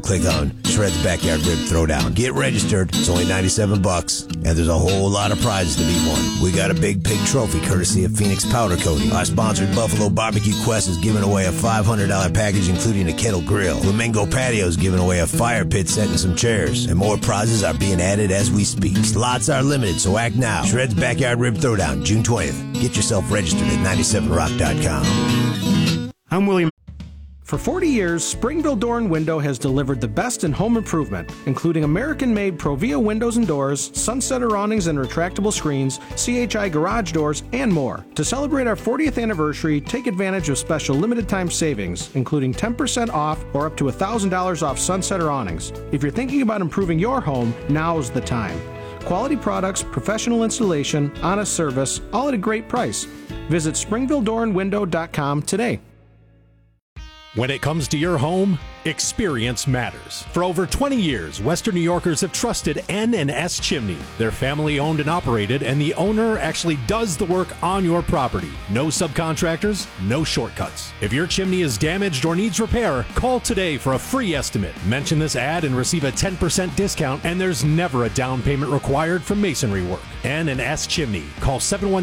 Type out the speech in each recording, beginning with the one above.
Click on Shred's Backyard Rib Throwdown. Get registered. It's only $97, and there's a whole lot of prizes to be won. We got a big pig trophy courtesy of Phoenix Powder Coating. Our sponsored Buffalo Barbecue Quest is giving away a $500 package, including a kettle grill. Flamingo Patio is giving away a fire pit set and some chairs. And more prizes are being added as we speak. Slots are limited, so act now. Shred's Backyard Rib Throwdown, June 20th. Get yourself registered at 97rock.com. I'm William. For 40 years, Springville Door and Window has delivered the best in home improvement, including American-made Provia windows and doors, sunsetter awnings and retractable screens, CHI garage doors, and more. To celebrate our 40th anniversary, take advantage of special limited-time savings, including 10% off or up to $1,000 off sunsetter awnings. If you're thinking about improving your home, now's the time. Quality products, professional installation, honest service, all at a great price. Visit SpringvilleDoorandWindow.com today. When it comes to your home, experience matters. For over 20 years, Western New Yorkers have trusted N&S Chimney. They're family owned and operated, and the owner actually does the work on your property. No subcontractors, no shortcuts. If your chimney is damaged or needs repair, call today for a free estimate. Mention this ad and receive a 10% discount, and there's never a down payment required for masonry work. N&S Chimney. Call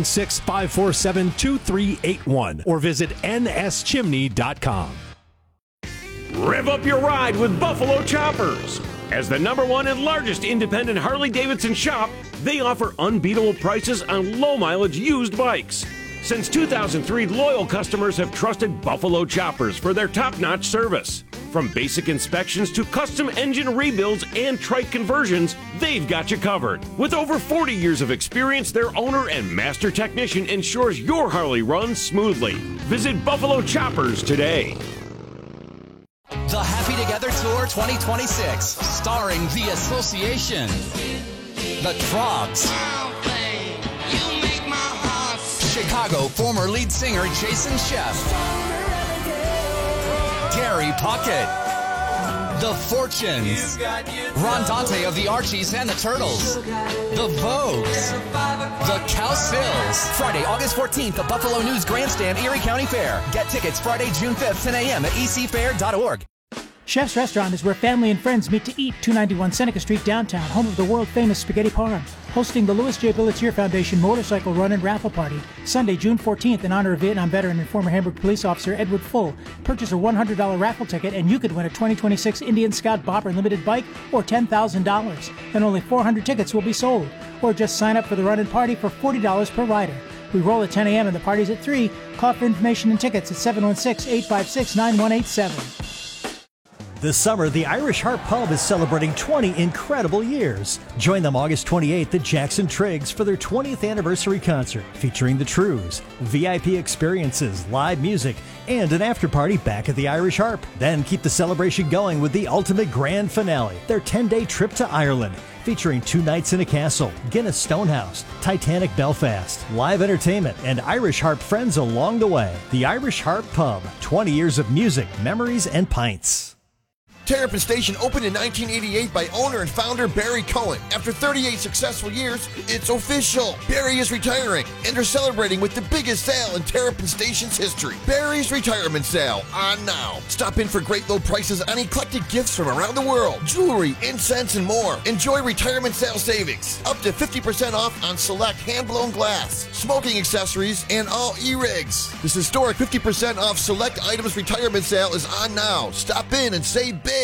716-547-2381 or visit nschimney.com. Rev up your ride with Buffalo Choppers. As the #1 and largest independent Harley-Davidson shop, they offer unbeatable prices on low-mileage used bikes. Since 2003, loyal customers have trusted Buffalo Choppers for their top-notch service. From basic inspections to custom engine rebuilds and trike conversions, they've got you covered. With over 40 years of experience, their owner and master technician ensures your Harley runs smoothly. Visit Buffalo Choppers today. The Happy Together Tour 2026, starring The Association, The Troggs, Chicago former lead singer Jason Scheff, Gary Puckett, The Fortunes, Ron Dante of the Archies and the Turtles, The Vogues, The Cowsills. Friday, August 14th, at Buffalo News Grandstand, Erie County Fair. Get tickets Friday, June 5th, 10 a.m. at ecfair.org. Chef's Restaurant is where family and friends meet to eat. 291 Seneca Street, downtown, home of the world-famous Spaghetti Parm. Hosting the Louis J. Billetier Foundation Motorcycle Run and Raffle Party. Sunday, June 14th, in honor of Vietnam veteran and former Hamburg police officer Edward Full. Purchase a $100 raffle ticket and you could win a 2026 Indian Scout Bopper Limited bike or $10,000. And only 400 tickets will be sold. Or just sign up for the run and party for $40 per rider. We roll at 10 a.m. and the party's at 3. Call for information and tickets at 716-856-9187. This summer, the Irish Harp Pub is celebrating 20 incredible years. Join them August 28th at Jackson Triggs for their 20th anniversary concert featuring the Trues, VIP experiences, live music, and an after-party back at the Irish Harp. Then keep the celebration going with the ultimate grand finale, their 10-day trip to Ireland, featuring 2 nights in a castle, Guinness Stonehouse, Titanic Belfast, live entertainment, and Irish Harp friends along the way. The Irish Harp Pub, 20 years of music, memories, and pints. Terrapin Station opened in 1988 by owner and founder Barry Cohen. After 38 successful years, it's official. Barry is retiring and are celebrating with the biggest sale in Terrapin Station's history. Barry's Retirement Sale on now. Stop in for great low prices on eclectic gifts from around the world, jewelry, incense, and more. Enjoy retirement sale savings. Up to 50% off on select hand-blown glass, smoking accessories, and all e-rigs. This historic 50% off select items retirement sale is on now. Stop in and save big.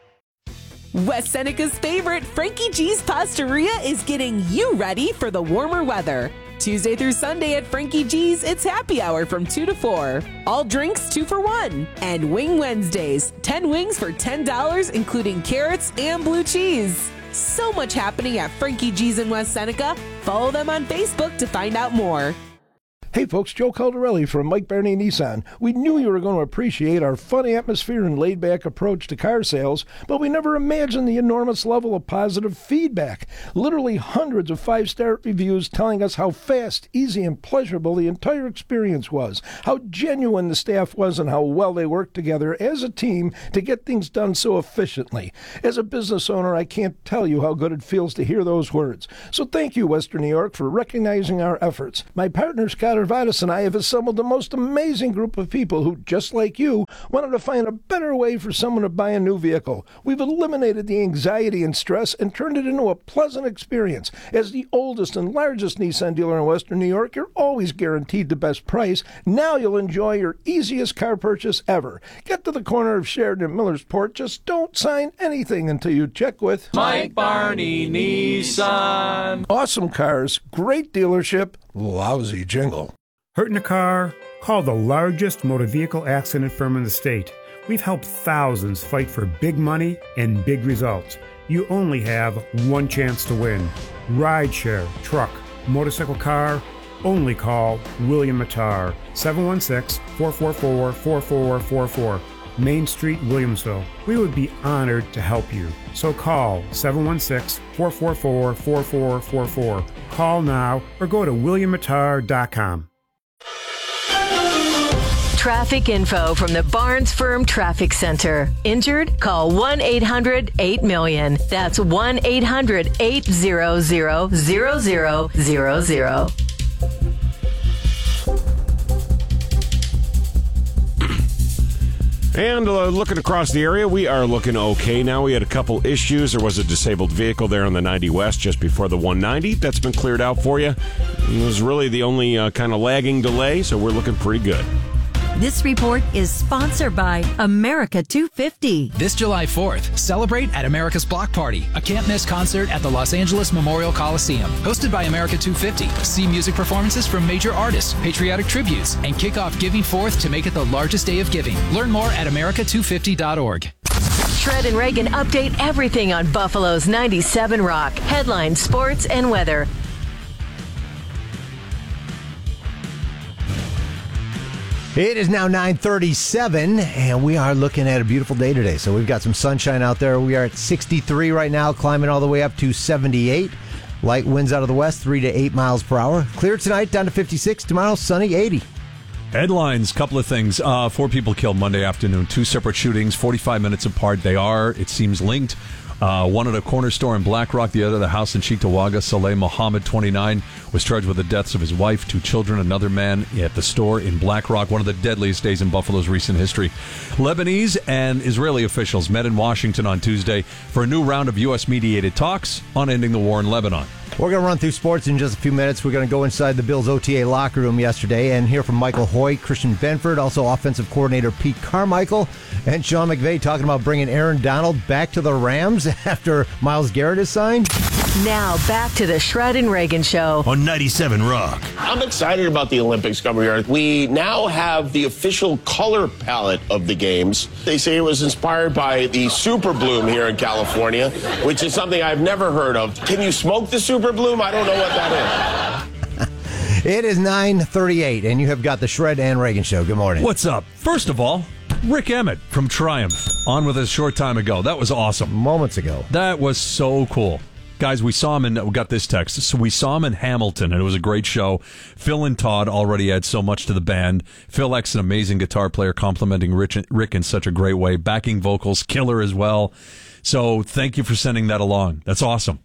West Seneca's favorite, Frankie G's Pastaria, is getting you ready for the warmer weather. Tuesday through Sunday at Frankie G's, it's happy hour from 2 to 4. All drinks 2 for $1. And Wing Wednesdays, 10 wings for $10, including carrots and blue cheese. So much happening at Frankie G's in West Seneca. Follow them on Facebook to find out more. Hey folks, Joe Caldarelli from Mike Barney Nissan. We knew you were going to appreciate our fun atmosphere and laid-back approach to car sales, but we never imagined the enormous level of positive feedback. Literally hundreds of 5-star reviews telling us how fast, easy, and pleasurable the entire experience was, how genuine the staff was, and how well they worked together as a team to get things done so efficiently. As a business owner, I can't tell you how good it feels to hear those words. So thank you, Western New York, for recognizing our efforts. My partner, Scott Varvatos and I have assembled the most amazing group of people who, just like you, wanted to find a better way for someone to buy a new vehicle. We've eliminated the anxiety and stress and turned it into a pleasant experience. As the oldest and largest Nissan dealer in Western New York, you're always guaranteed the best price. Now you'll enjoy your easiest car purchase ever. Get to the corner of Sheridan and Millersport. Just don't sign anything until you check with Mike Barney Nissan. Awesome cars, great dealership, lousy jingle. Hurt in a car? Call the largest motor vehicle accident firm in the state. We've helped thousands fight for big money and big results. You only have one chance to win. Rideshare, truck, motorcycle, car, only call William Mattar, 716-444-4444. Main Street, Williamsville. We would be honored to help you. So call 716-444-4444. Call now or go to williammattar.com. Traffic info from the Barnes Firm Traffic Center. Injured? Call 1-800-8-MILLION. That's 1-800-800-0000. And looking across the area, we are looking okay now. We had a couple issues. There was a disabled vehicle there on the 90 West just before the 190. That's been cleared out for you. It was really the only kind of lagging delay, so we're looking pretty good. This report is sponsored by America 250. This July 4th, celebrate at America's Block Party, a can't-miss concert at the Los Angeles Memorial Coliseum. Hosted by America 250. See music performances from major artists, patriotic tributes, and kick off Giving Forth to make it the largest day of giving. Learn more at america250.org. Shred and Reagan update everything on Buffalo's 97 Rock. Headlines, sports, and weather. It is now 9:37, and we are looking at a beautiful day today. So we've got some sunshine out there. We are at 63 right now, climbing all the way up to 78. Light winds out of the west, 3 to 8 miles per hour. Clear tonight, down to 56. Tomorrow, sunny, 80. Headlines, couple of things. 4 people killed Monday afternoon. 2 separate shootings, 45 minutes apart. They are, it seems, linked. One at a corner store in Black Rock, the other at the house in Cheektowaga. Saleh Mohammed, 29, was charged with the deaths of his wife, 2 children, another man at the store in Black Rock, one of the deadliest days in Buffalo's recent history. Lebanese and Israeli officials met in Washington on Tuesday for a new round of U.S.-mediated talks on ending the war in Lebanon. We're going to run through sports in just a few minutes. We're going to go inside the Bills' OTA locker room yesterday and hear from Michael Hoy, Christian Benford, also offensive coordinator Pete Carmichael, and Sean McVay talking about bringing Aaron Donald back to the Rams after Myles Garrett is signed. Now back to the Shred and Reagan Show on 97 Rock. I'm excited about the Olympics coming here. We now have the official color palette of the games. They say it was inspired by the Super Bloom here in California, which is something I've never heard of. Can you smoke the Super Bloom? I don't know what that is. It is 9:38, and you have got the Shred and Reagan Show. Good morning. What's up? First of all, Rick Emmett from Triumph on with us a short time ago. That was awesome. Moments ago. That was so cool. Guys, we saw him we got this text. So we saw him in Hamilton, and it was a great show. Phil and Todd already add so much to the band. Phil X, an amazing guitar player, complimenting Rick in such a great way. Backing vocals, killer as well. So thank you for sending that along. That's awesome.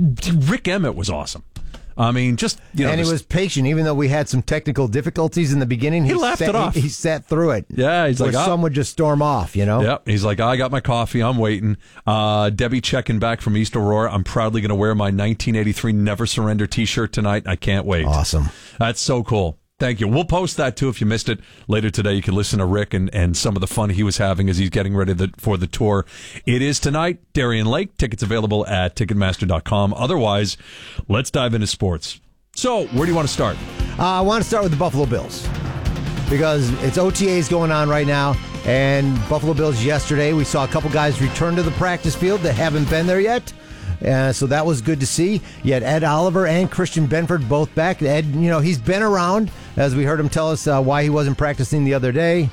Rick Emmett was awesome. I mean, just, you know. And he was patient, even though we had some technical difficulties in the beginning. He laughed it off. He sat through it. Yeah, he's like, some would just storm off, you know? Yep. He's like, I got my coffee. I'm waiting. Debbie checking back from East Aurora. I'm proudly going to wear my 1983 Never Surrender t-shirt tonight. I can't wait. Awesome. That's so cool. Thank you. We'll post that, too, if you missed it. Later today, you can listen to Rick and some of the fun he was having as he's getting ready for the tour. It is tonight, Darien Lake. Tickets available at Ticketmaster.com. Otherwise, let's dive into sports. So, where do you want to start? I want to start with the Buffalo Bills because it's OTAs going on right now. And Buffalo Bills yesterday, we saw a couple guys return to the practice field that haven't been there yet. So that was good to see. You had Ed Oliver and Christian Benford both back. Ed, you know, he's been around, as we heard him tell us why he wasn't practicing the other day.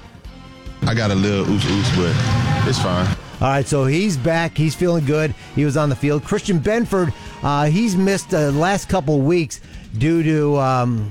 I got a little oops, but it's fine. All right, so he's back. He's feeling good. He was on the field. Christian Benford, he's missed the last couple of weeks due to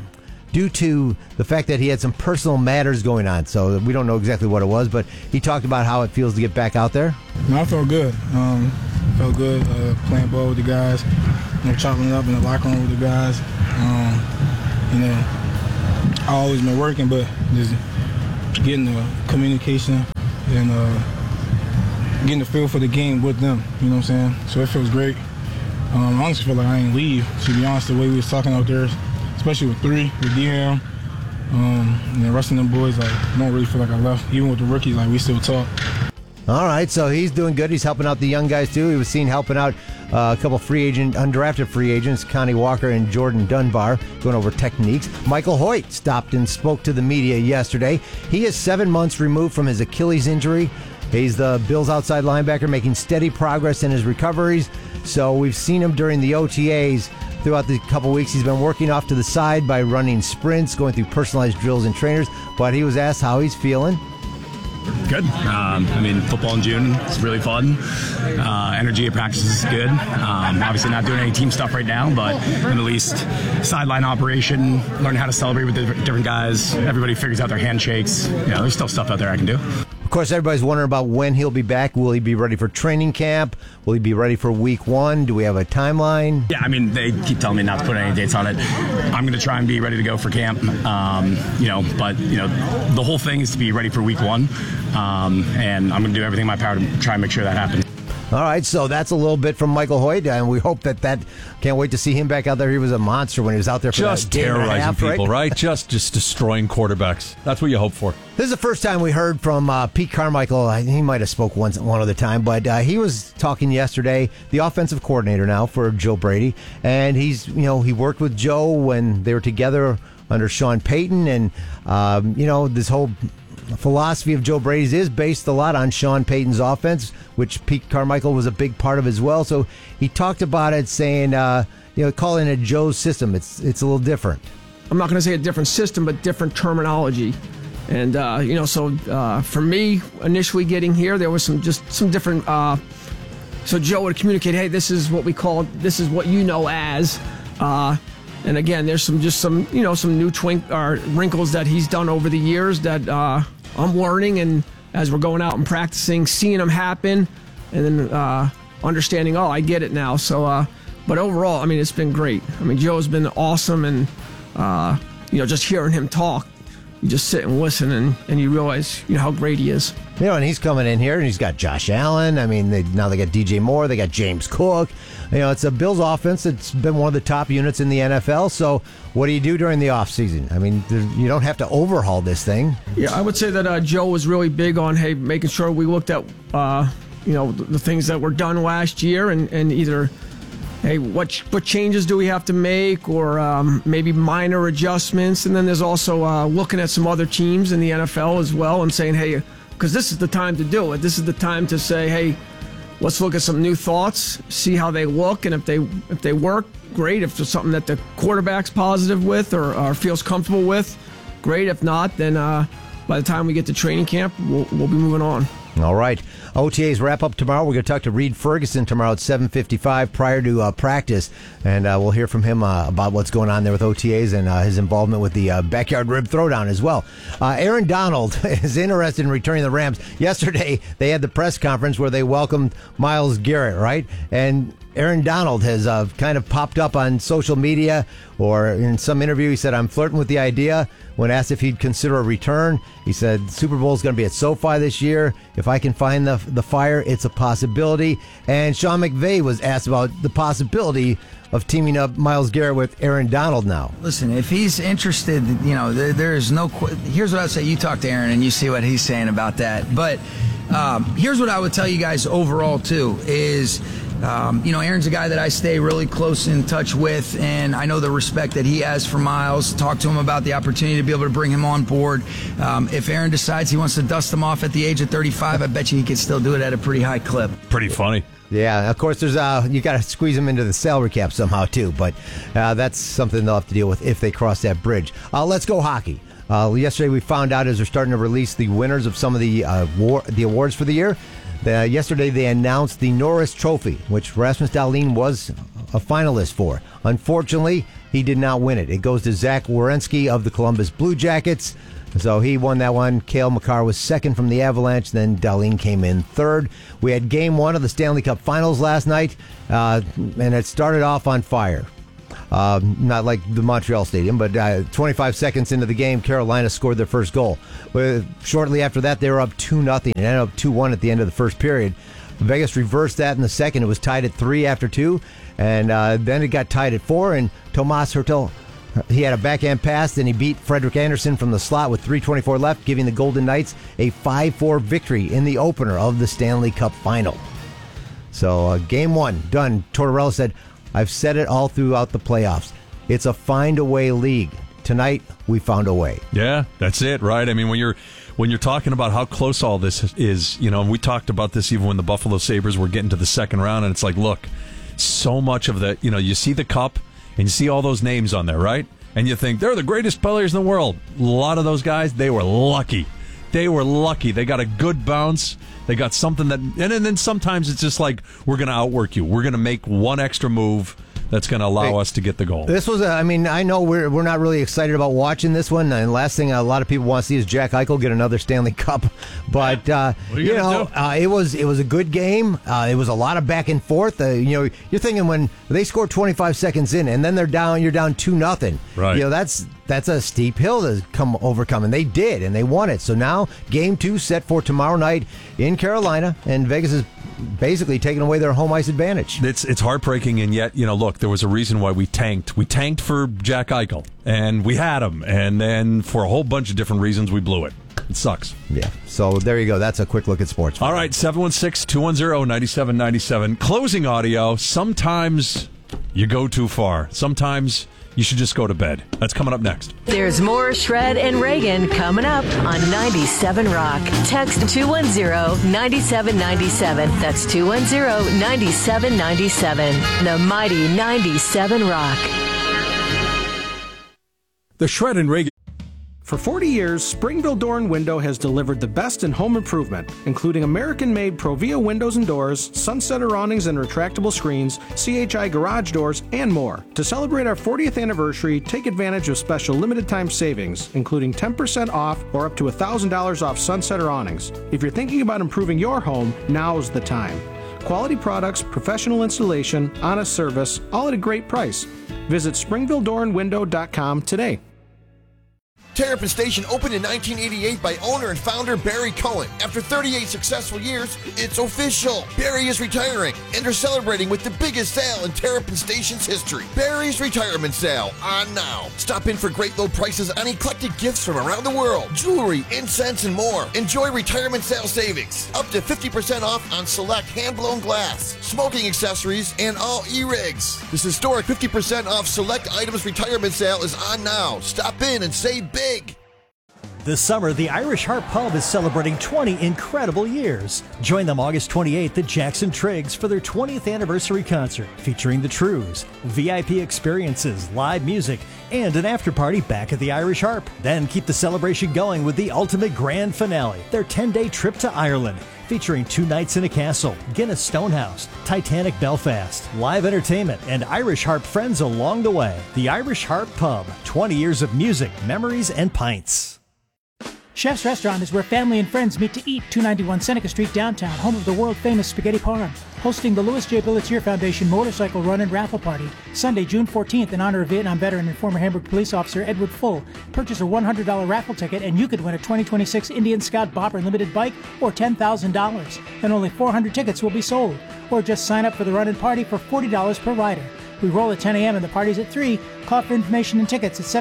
the fact that he had some personal matters going on. So we don't know exactly what it was, but he talked about how it feels to get back out there. No, I felt good. Felt good playing ball with the guys, chopping it up in the locker room with the guys. I've always been working, but just getting the communication and getting the feel for the game with them, you know what I'm saying? So it feels great. I honestly feel like I ain't leave, to be honest, the way we was talking out there, especially with 3, with D-Ham, and the rest of them boys, like, I don't really feel like I left. Even with the rookies, like, we still talk. All right, so he's doing good. He's helping out the young guys, too. He was seen helping out a couple undrafted free agents, Connie Walker and Jordan Dunbar, going over techniques. Michael Hoyt stopped and spoke to the media yesterday. He is 7 months removed from his Achilles injury. He's the Bills' outside linebacker, making steady progress in his recoveries. So we've seen him during the OTAs throughout the couple weeks. He's been working off to the side by running sprints, going through personalized drills and trainers. But he was asked how he's feeling. Good. Football in June is really fun. Energy at practice is good. Obviously not doing any team stuff right now, but at least sideline operation, learning how to celebrate with the different guys. Everybody figures out their handshakes. Yeah, there's still stuff out there I can do. Of course, everybody's wondering about when he'll be back. Will he be ready for training camp? Will he be ready for week 1? Do we have a timeline? Yeah, they keep telling me not to put any dates on it. I'm going to try and be ready to go for camp. But the whole thing is to be ready for week 1. And I'm going to do everything in my power to try and make sure that happens. All right, so that's a little bit from Michael Hoyt, and we hope that can't wait to see him back out there. He was a monster when he was out there for just terrorizing people, right? Just destroying quarterbacks. That's what you hope for. This is the first time we heard from Pete Carmichael. He might have spoke one other time, but he was talking yesterday, the offensive coordinator now for Joe Brady, and he worked with Joe when they were together under Sean Payton, and this whole philosophy of Joe Brady's is based a lot on Sean Payton's offense, which Pete Carmichael was a big part of as well. So he talked about it, saying, calling it Joe's system. It's a little different. I'm not going to say a different system, but different terminology. And for me, initially getting here, there was some different. So Joe would communicate, hey, this is what we call, this is what you know as. And again, there's some new wrinkles that he's done over the years that I'm learning, and as we're going out and practicing, seeing them happen, and then understanding, I get it now. So, but overall, it's been great. Joe's been awesome, and just hearing him talk, you just sit and listen, and you realize how great he is. And he's coming in here, and he's got Josh Allen. Now they got DJ Moore, they got James Cook. It's a Bills offense that's been one of the top units in the NFL. So what do you do during the offseason? You don't have to overhaul this thing. Yeah, I would say that Joe was really big on, making sure we looked at, the things that were done last year and either, what changes do we have to make, or maybe minor adjustments. And then there's also looking at some other teams in the NFL as well and saying, hey, because this is the time to do it. This is the time to say, hey, let's look at some new thoughts, see how they look, and if they work, great. If there's something that the quarterback's positive with or feels comfortable with, great. If not, then by the time we get to training camp, we'll be moving on. All right. OTAs wrap up tomorrow. We're going to talk to Reed Ferguson tomorrow at 7:55 prior to practice, and we'll hear from him about what's going on there with OTAs and his involvement with the backyard rib throwdown as well. Aaron Donald is interested in returning the Rams. Yesterday, they had the press conference where they welcomed Myles Garrett, right? And Aaron Donald has kind of popped up on social media, or in some interview he said, I'm flirting with the idea. When asked if he'd consider a return, he said, Super Bowl is going to be at SoFi this year. If I can find the fire, it's a possibility. And Sean McVay was asked about the possibility of teaming up Myles Garrett with Aaron Donald now. Listen, if he's interested, there is no... Here's what I would say. You talk to Aaron and you see what he's saying about that. But here's what I would tell you guys overall, too, is... Aaron's a guy that I stay really close in touch with, and I know the respect that he has for Myles. Talk to him about the opportunity to be able to bring him on board. If Aaron decides he wants to dust him off at the age of 35, I bet you he can still do it at a pretty high clip. Pretty funny. Yeah, of course, there's you got to squeeze him into the salary cap somehow, too, but that's something they'll have to deal with if they cross that bridge. Let's go hockey. Yesterday we found out as they're starting to release the winners of some of the awards for the year. Yesterday they announced the Norris Trophy, which Rasmus Dahlin was a finalist for. Unfortunately, he did not win it. It goes to Zach Werenski of the Columbus Blue Jackets. So he won that one. Cale Makar was second from the Avalanche. Then Dahlin came in third. We had Game 1 of the Stanley Cup Finals last night, and it started off on fire. Not like the Montreal Stadium, but 25 seconds into the game, Carolina scored their first goal. Shortly after that, they were up 2-0 and ended up 2-1 at the end of the first period. Vegas reversed that in the second. It was tied at 3 after 2, and then it got tied at 4, and Tomas Hertel, he had a backhand pass, and he beat Frederick Anderson from the slot with 3:24 left, giving the Golden Knights a 5-4 victory in the opener of the Stanley Cup Final. So game 1, done. Tortorella said, I've said it all throughout the playoffs. It's a find-a-way league. Tonight, we found a way. Yeah, that's it, right? I mean, when you're talking about how close all this is, and we talked about this even when the Buffalo Sabres were getting to the second round, and it's like, look, so much of the, you see the cup, and you see all those names on there, right? And you think, they're the greatest players in the world. A lot of those guys, they were lucky. They were lucky. They got a good bounce. They got something that, and then sometimes it's just like, we're going to outwork you. We're going to make one extra move that's going to allow us to get the goal. This was, I know we're not really excited about watching this one. And the last thing a lot of people want to see is Jack Eichel get another Stanley Cup. But it was a good game. It was a lot of back and forth. You're thinking when they score 25 seconds in and then you're down 2-0. Right. That's a steep hill to overcome, and they did, and they won it. So now Game 2 set for tomorrow night in Carolina, and Vegas is basically taking away their home ice advantage. It's heartbreaking, and yet, look, there was a reason why we tanked. We tanked for Jack Eichel, and we had him, and then for a whole bunch of different reasons, we blew it. It sucks. Yeah, so there you go. That's a quick look at sports. All right, 716-210-9797. Closing audio. Sometimes you go too far. Sometimes you should just go to bed. That's coming up next. There's more Shred and Reagan coming up on 97 Rock. Text 210-9797. That's 210-9797. The mighty 97 Rock. The Shred and Reagan. For 40 years, Springville Door and Window has delivered the best in home improvement, including American-made Provia windows and doors, sunsetter awnings and retractable screens, CHI garage doors, and more. To celebrate our 40th anniversary, take advantage of special limited-time savings, including 10% off or up to $1,000 off sunsetter awnings. If you're thinking about improving your home, now's the time. Quality products, professional installation, honest service, all at a great price. Visit SpringvilleDoorandWindow.com today. Terrapin Station opened in 1988 by owner and founder Barry Cohen. After 38 successful years, it's official. Barry is retiring, and they're celebrating with the biggest sale in Terrapin Station's history. Barry's Retirement Sale on now. Stop in for great low prices on eclectic gifts from around the world, jewelry, incense, and more. Enjoy retirement sale savings. Up to 50% off on select hand-blown glass, smoking accessories, and all e-rigs. This historic 50% off select items retirement sale is on now. Stop in and save big. This summer, the Irish Harp Pub is celebrating 20 incredible years. Join them August 28th at Jackson Triggs for their 20th anniversary concert, featuring the Trues, VIP experiences, live music, and an after-party back at the Irish Harp. Then keep the celebration going with the ultimate grand finale, their 10-day trip to Ireland, featuring 2 nights in a castle, Guinness Stonehouse, Titanic Belfast, live entertainment, and Irish Harp friends along the way. The Irish Harp Pub, 20 years of music, memories, and pints. Chef's Restaurant is where family and friends meet to eat. 291 Seneca Street downtown, home of the world-famous Spaghetti Parm. Hosting the Louis J. Billetier Foundation Motorcycle Run and Raffle Party, Sunday, June 14th, in honor of Vietnam veteran and former Hamburg police officer Edward Full. Purchase a $100 raffle ticket and you could win a 2026 Indian Scout Bopper Limited bike or $10,000. And only 400 tickets will be sold. Or just sign up for the run and party for $40 per rider. We roll at 10 a.m. and the party's at 3. Call for information and tickets at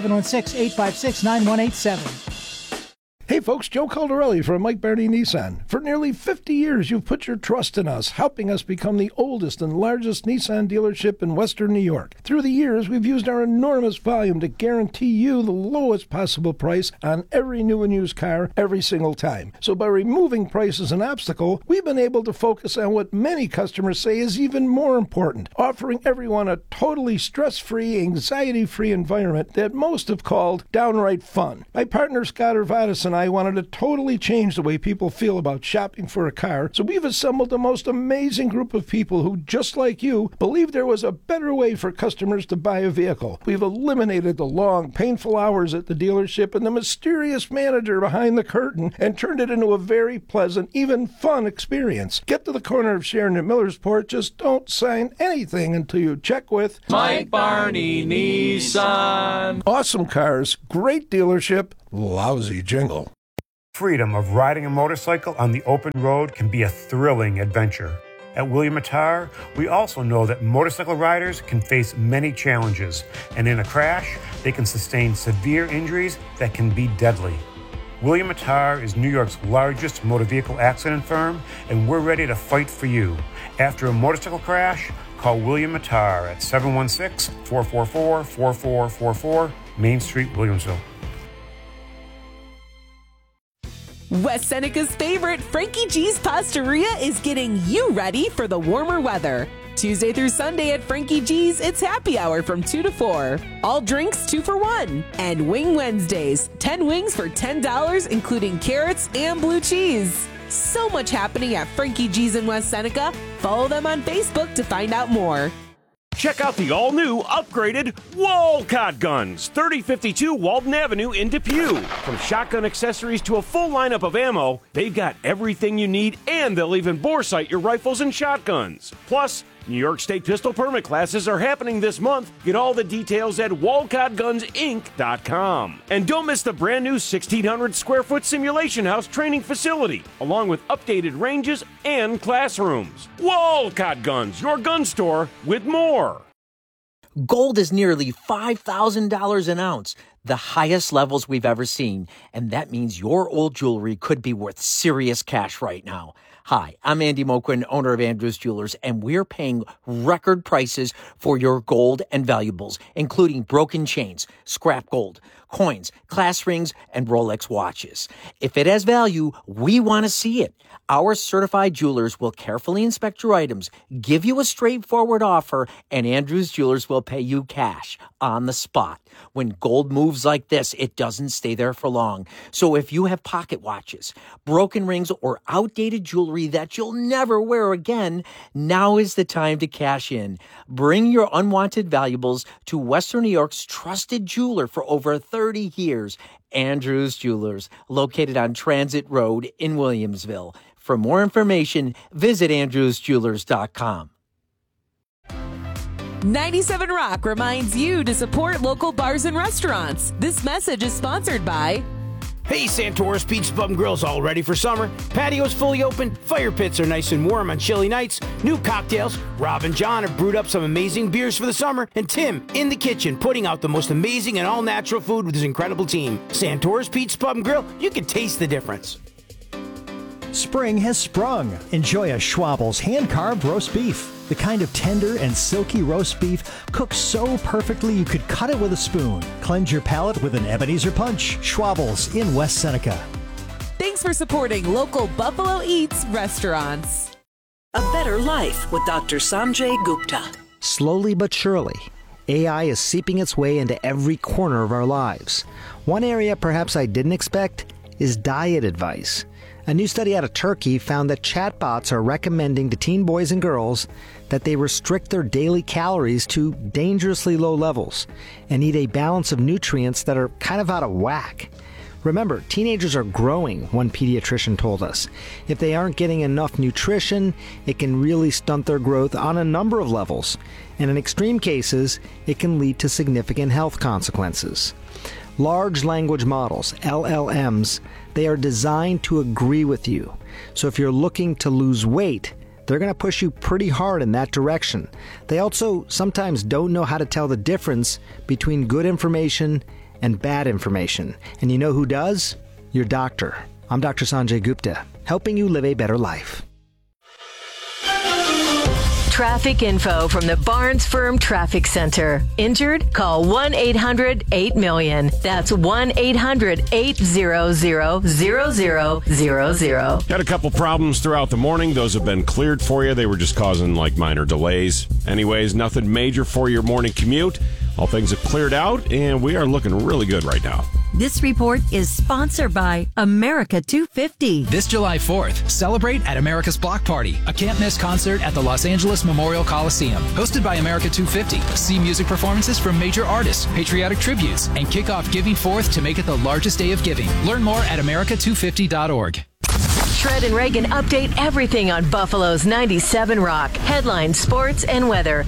716-856-9187. Hey folks, Joe Caldarelli from Mike Barney Nissan. For nearly 50 years, you've put your trust in us, helping us become the oldest and largest Nissan dealership in Western New York. Through the years, we've used our enormous volume to guarantee you the lowest possible price on every new and used car every single time. So by removing price as an obstacle, we've been able to focus on what many customers say is even more important, offering everyone a totally stress-free, anxiety-free environment that most have called downright fun. My partner Scott Urvatis and I wanted to totally change the way people feel about shopping for a car, so we've assembled the most amazing group of people who, just like you, believe there was a better way for customers to buy a vehicle. We've eliminated the long, painful hours at the dealership and the mysterious manager behind the curtain and turned it into a very pleasant, even fun experience. Get to the corner of Sharon and Millersport. Just don't sign anything until you check with Mike Barney Nissan. Awesome cars, great dealership, lousy jingle. Freedom of riding a motorcycle on the open road can be a thrilling adventure. At William Attar, we also know that motorcycle riders can face many challenges, and in a crash, they can sustain severe injuries that can be deadly. William Attar is New York's largest motor vehicle accident firm, and we're ready to fight for you. After a motorcycle crash, call William Attar at 716-444-4444, Main Street, Williamsville. West Seneca's favorite, Frankie G's Pastaria, is getting you ready for the warmer weather. Tuesday through Sunday at Frankie G's, it's happy hour from 2 to 4. All drinks 2 for $1. And Wing Wednesdays, 10 wings for $10, including carrots and blue cheese. So much happening at Frankie G's in West Seneca. Follow them on Facebook to find out more. Check out the all-new, upgraded Walcott Guns, 3052 Walden Avenue in Depew. From shotgun accessories to a full lineup of ammo, they've got everything you need, and they'll even bore sight your rifles and shotguns. Plus, New York State pistol permit classes are happening this month. Get all the details at WalcottGunsInc.com. And don't miss the brand new 1,600 square foot simulation house training facility, along with updated ranges and classrooms. Walcott Guns, your gun store with more. Gold is nearly $5,000 an ounce, the highest levels we've ever seen. And that means your old jewelry could be worth serious cash right now. Hi, I'm Andy Moquin, owner of Andrews Jewelers, and we're paying record prices for your gold and valuables, including broken chains, scrap gold, coins, class rings, and Rolex watches. If it has value, we want to see it. Our certified jewelers will carefully inspect your items, give you a straightforward offer, and Andrews Jewelers will pay you cash on the spot. When gold moves like this, it doesn't stay there for long. So if you have pocket watches, broken rings, or outdated jewelry that you'll never wear again, now is the time to cash in. Bring your unwanted valuables to Western New York's trusted jeweler for over 30 years, Andrews Jewelers, located on Transit Road in Williamsville. For more information, visit andrewsjewelers.com. 97 Rock reminds you to support local bars and restaurants. This message is sponsored by... Hey, Santoris Pizza Pub and Grill's all ready for summer. Patio's fully open, fire pits are nice and warm on chilly nights, new cocktails. Rob and John have brewed up some amazing beers for the summer, and Tim in the kitchen putting out the most amazing and all-natural food with his incredible team. Santoris Pizza Pub and Grill, you can taste the difference. Spring has sprung. Enjoy a Schwabel's hand-carved roast beef. The kind of tender and silky roast beef cooked so perfectly you could cut it with a spoon. Cleanse your palate with an Ebenezer Punch. Schwabel's in West Seneca. Thanks for supporting local Buffalo Eats restaurants. A better life with Dr. Sanjay Gupta. Slowly but surely, AI is seeping its way into every corner of our lives. One area perhaps I didn't expect is diet advice. A new study out of Turkey found that chatbots are recommending to teen boys and girls that they restrict their daily calories to dangerously low levels and eat a balance of nutrients that are kind of out of whack. Remember, teenagers are growing, one pediatrician told us. If they aren't getting enough nutrition, it can really stunt their growth on a number of levels. And in extreme cases, it can lead to significant health consequences. Large language models, LLMs, they are designed to agree with you. So if you're looking to lose weight, they're going to push you pretty hard in that direction. They also sometimes don't know how to tell the difference between good information and bad information. And you know who does? Your doctor. I'm Dr. Sanjay Gupta, helping you live a better life. Traffic info from the Barnes Firm Traffic Center. Injured? Call 1-800-8-MILLION. That's 1-800-800-0000. Got a couple problems throughout the morning. Those have been cleared for you. They were just causing like minor delays. Anyways, nothing major for your morning commute. All things have cleared out, and we are looking really good right now. This report is sponsored by America 250. This July 4th, celebrate at America's Block Party, a can't-miss concert at the Los Angeles Memorial Coliseum. Hosted by America 250, see music performances from major artists, patriotic tributes, and kick off Giving Forth to make it the largest day of giving. Learn more at america250.org. Shred and Reagan update everything on Buffalo's 97 Rock. Headlines, sports, and weather.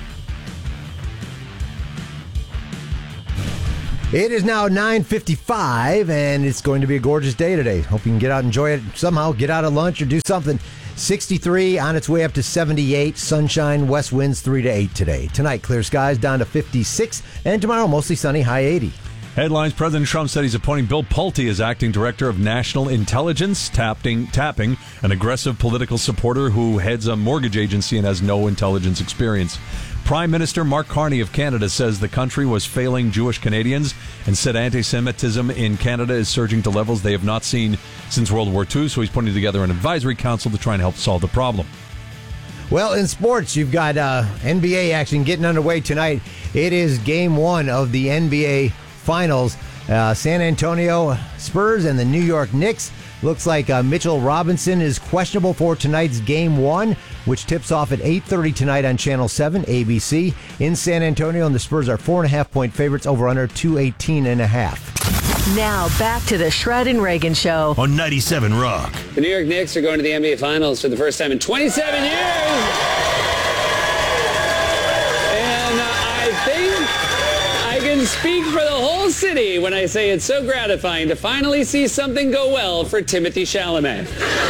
It is now 9:55, and it's going to be a gorgeous day today. Hope you can get out and enjoy it somehow. Get out at lunch or do something. 63 on its way up to 78. Sunshine, west winds 3 to 8 today. Tonight, clear skies down to 56, and tomorrow, mostly sunny, high 80. Headlines, President Trump said he's appointing Bill Pulte as acting director of national intelligence, tapping an aggressive political supporter who heads a mortgage agency and has no intelligence experience. Prime Minister Mark Carney of Canada says the country was failing Jewish Canadians and said anti-Semitism in Canada is surging to levels they have not seen since World War II, so he's putting together an advisory council to try and help solve the problem. Well, in sports, you've got NBA action getting underway tonight. It is game one of the NBA Finals. San Antonio Spurs and the New York Knicks. Looks like Mitchell Robinson is questionable for tonight's Game 1, which tips off at 8:30 tonight on Channel 7, ABC. In San Antonio, and the Spurs are 4.5-point favorites, over under 218.5. Now back to the Shred and Reagan Show on 97 Rock. The New York Knicks are going to the NBA Finals for the first time in 27 years. And I think I can speak for the whole city when I say it's so gratifying to finally see something go well for Timothée Chalamet.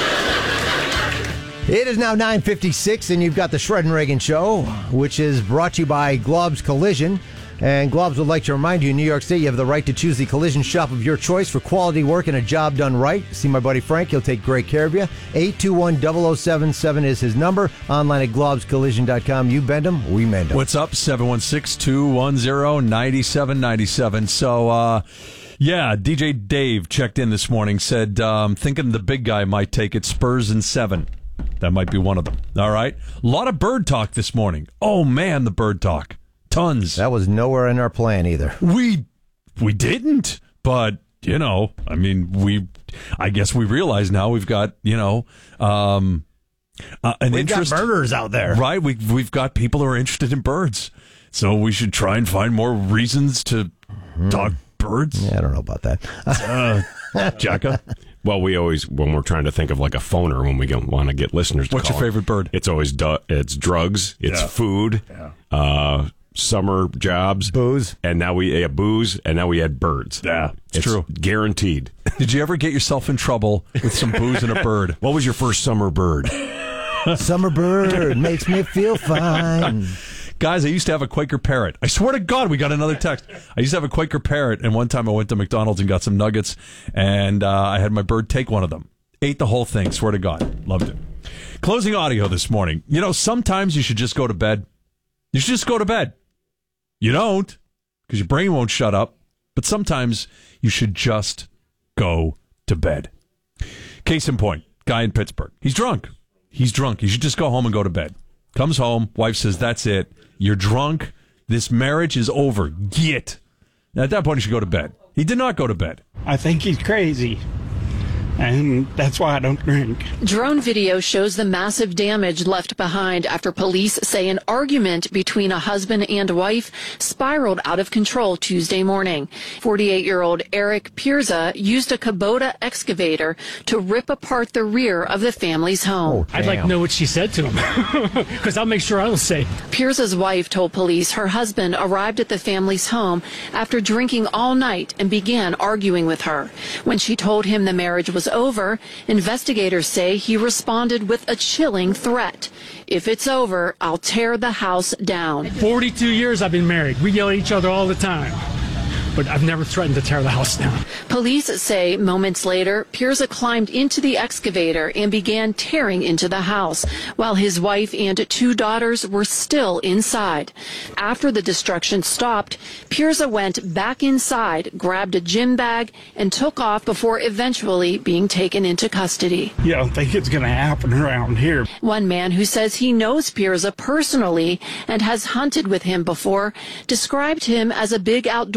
It is now 9:56, and you've got the Shred and Reagan Show, which is brought to you by Glob's Collision. And Globs would like to remind you, in New York State, you have the right to choose the collision shop of your choice for quality work and a job done right. See my buddy Frank. He'll take great care of you. 821-0077 is his number. Online at globscollision.com. You bend them, we mend them. What's up? 716-210-9797. So, yeah, DJ Dave checked in this morning, said, thinking the big guy might take it, Spurs in 7. That might be one of them. All right. A lot of bird talk this morning. Oh, man, the bird talk. Tons. That was nowhere in our plan either. We didn't, but you know, I mean, I guess we realize now we've got, you know, an interest. Got birders out there, right? We've got people who are interested in birds, so we should try and find more reasons to talk birds. Yeah, I don't know about that, Jacka. Well, we always, when we're trying to think of like a phoner, when we want to get listeners to What's call your favorite bird? It's always it's drugs, it's food, summer jobs, booze, and now we had birds. Yeah, it's true, guaranteed. Did you ever get yourself in trouble with some booze and a bird? What was your first summer bird? Summer bird makes me feel fine. Guys, I used to have a Quaker parrot. I swear to God, we got another text. I used to have a Quaker parrot, and one time I went to McDonald's and got some nuggets, and I had my bird take one of them. Ate the whole thing, swear to God. Loved it. Closing audio this morning. You know, sometimes you should just go to bed. You should just go to bed. You don't, because your brain won't shut up, but sometimes you should just go to bed. Case in point, guy in Pittsburgh. He's drunk. He should just go home and go to bed. Comes home, wife says, that's it. You're drunk. This marriage is over. Get. Now, at that point, he should go to bed. He did not go to bed. I think he's crazy. And that's why I don't drink. Drone video shows the massive damage left behind after police say an argument between a husband and wife spiraled out of control Tuesday morning. 48-year-old Eric Pirza used a Kubota excavator to rip apart the rear of the family's home. I'd like to know what she said to him, because I'll make sure I was safe. Pirza's wife told police her husband arrived at the family's home after drinking all night and began arguing with her. When she told him the marriage was over, investigators say he responded with a chilling threat. If it's over, I'll tear the house down. 42 years I've been married. We yell at each other all the time, but I've never threatened to tear the house down. Police say moments later, Pirza climbed into the excavator and began tearing into the house, while his wife and 2 daughters were still inside. After the destruction stopped, Pirza went back inside, grabbed a gym bag, and took off before eventually being taken into custody. You don't think it's going to happen around here. One man who says he knows Pirza personally and has hunted with him before described him as a big outdoorsman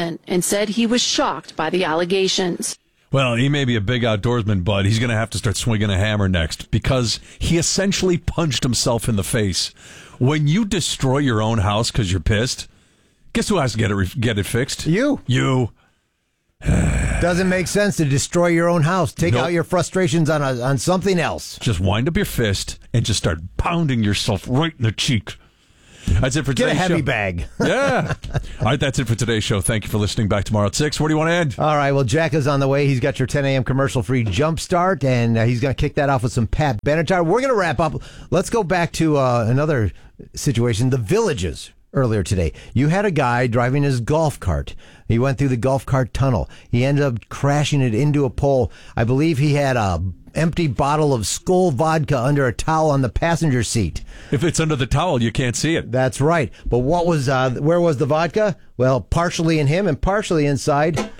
statement and said he was shocked by the allegations. Well, he may be a big outdoorsman, but he's going to have to start swinging a hammer next because he essentially punched himself in the face. When you destroy your own house because you're pissed, guess who has to get it fixed? You. Doesn't make sense to destroy your own house. Take out your frustrations on something else. Just wind up your fist and just start pounding yourself right in the cheek. That's it for today's show. Get a heavy bag. Yeah. All right, that's it for today's show. Thank you for listening. Back tomorrow at 6. Where do you want to end? All right, well, Jack is on the way. He's got your 10 a.m. commercial-free jump start, and he's going to kick that off with some Pat Benatar. We're going to wrap up. Let's go back to another situation, the Villages. Earlier today, you had a guy driving his golf cart. He went through the golf cart tunnel. He ended up crashing it into a pole. I believe he had a empty bottle of Skol vodka under a towel on the passenger seat. If it's under the towel, you can't see it. That's right. But what was where was the vodka? Well, partially in him and partially inside